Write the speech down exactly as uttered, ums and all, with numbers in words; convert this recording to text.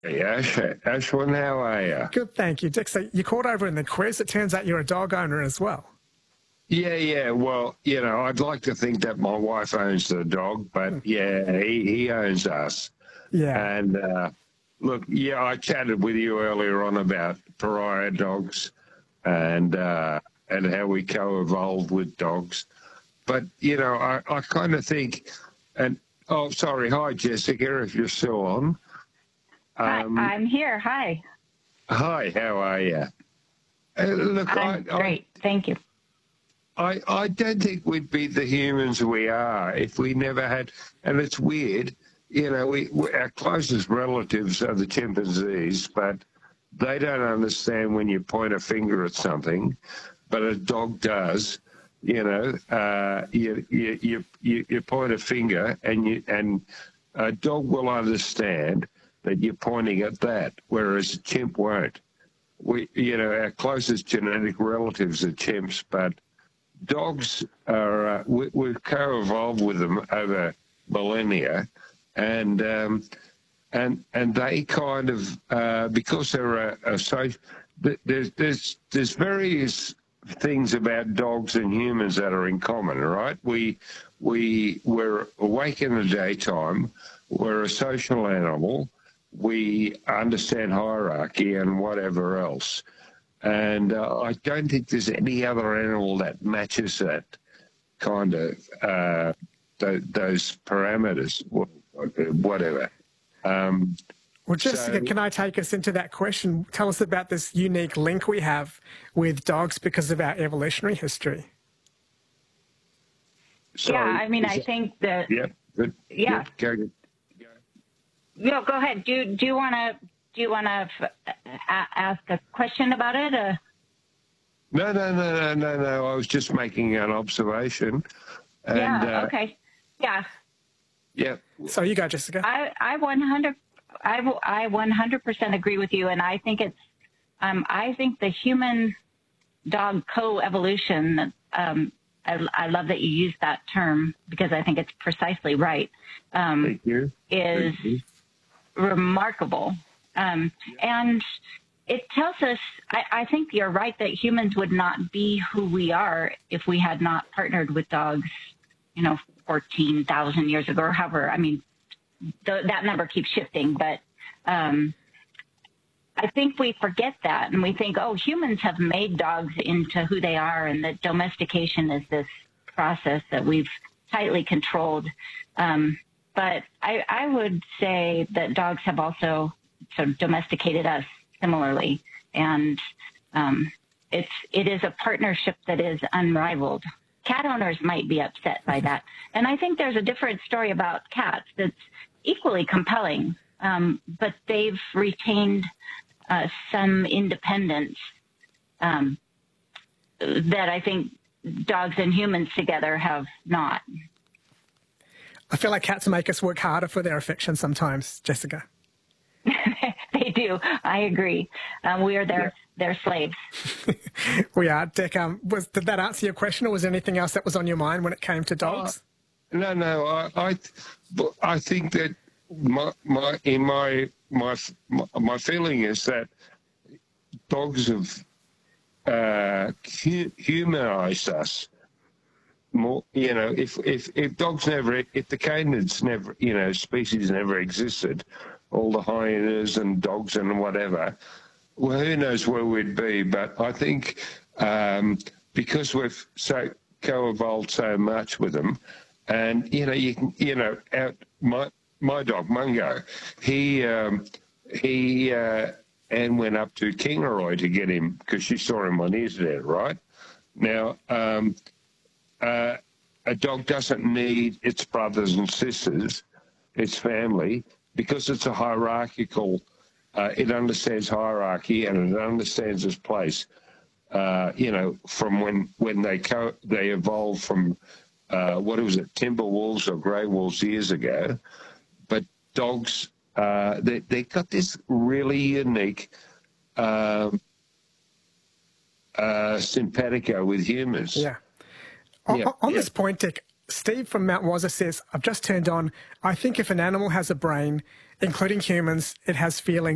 Hey, Ash, Ashwin, how are you? Good, thank you, Dick. So you called over in the quiz. It turns out you're a dog owner as well. Yeah, yeah. Well, you know, I'd like to think that my wife owns the dog, but yeah, he, he owns us. Yeah. And uh, look, yeah, I chatted with you earlier on about pariah dogs and uh, and how we co-evolved with dogs. But you know, I, I kind of think, and oh, sorry, hi Jessica, if you're still on. Um, Hi, I'm here. Hi. Hi, how are you? Uh, look, I'm I, great. I, Thank you. I, I don't think we'd be the humans we are if we never had, and it's weird, you know, we, we our closest relatives are the chimpanzees, but they don't understand when you point a finger at something, but a dog does. You know, uh, you, you you you you point a finger, and you and a dog will understand that you're pointing at that, whereas a chimp won't. We, you know, our closest genetic relatives are chimps, but dogs are, uh, we, we've co-evolved with them over millennia, and um, and and they kind of, uh, because they're a, a so, there's, there's, there's various things about dogs and humans that are in common, right? We, we, we're awake in the daytime, we're a social animal, we understand hierarchy and whatever else. And uh, I don't think there's any other animal that matches that kind of, uh, th those parameters, whatever. Um, well, Jessica, so, can I take us into that question? Tell us about this unique link we have with dogs because of our evolutionary history. Sorry, yeah, I mean, I that, think that... Yeah, good. Yeah. Go, go. No, go ahead. Do, do you want to do you want to ask a question about it? Uh, No, no, no, no, no, no. I was just making an observation. And, yeah, uh, okay. Yeah. Yeah. So you go, Jessica. I, I one hundred I, I one hundred percent agree with you, and I think it's um, I think the human dog co-evolution, um, I, I love that you use that term because I think it's precisely right, um, Thank you. is Thank you. remarkable. Um, and it tells us, I, I think you're right that humans would not be who we are if we had not partnered with dogs, you know, fourteen thousand years ago or however. I mean, th that number keeps shifting, but um, I think we forget that and we think, oh, humans have made dogs into who they are and that domestication is this process that we've tightly controlled. Um, but I, I would say that dogs have also sort of domesticated us similarly. And um, it's, it is a partnership that is unrivaled. Cat owners might be upset by that. And I think there's a different story about cats that's equally compelling, um, but they've retained uh, some independence um, that I think dogs and humans together have not. I feel like cats make us work harder for their affection sometimes, Jessica. They do. I agree. Um, we are their, yeah. their slaves. We are. Dick, um, was, did that answer your question, or was there anything else that was on your mind when it came to dogs? Uh, no, no. I, I, I think that my, my, in my, my, my feeling is that dogs have uh, humanized us more. You know, if, if, if dogs never, if the canids never, you know, species never existed, all the hyenas and dogs and whatever, well, who knows where we'd be. But I think um, because we've so co-evolved so much with them, and, you know, you can, you know, out, my, my dog, Mungo, he, um, he, uh, Anne went up to Kingaroy to get him because she saw him on internet, right? Now, um, uh, a dog doesn't need its brothers and sisters, its family, because it's a hierarchical, uh, it understands hierarchy and it understands its place. Uh, you know, from when when they co they evolved from uh, what was it, timber wolves or grey wolves years ago, but dogs uh, they they got this really unique um, uh, simpatico with humans. Yeah. On, yeah. on yeah. this point, Dick, Steve from Mount Wazza says, I've just turned on, I think if an animal has a brain, including humans, it has feelings.